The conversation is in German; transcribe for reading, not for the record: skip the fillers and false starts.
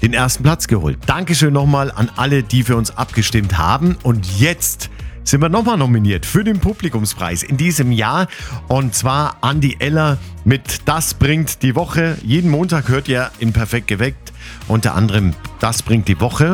den ersten Platz geholt. Dankeschön nochmal an alle, die für uns abgestimmt haben. Und jetzt sind wir nochmal nominiert für den Publikumspreis in diesem Jahr. Und zwar Andi Eller mit Das bringt die Woche. Jeden Montag hört ihr in Perfekt geweckt. Unter anderem Das bringt die Woche.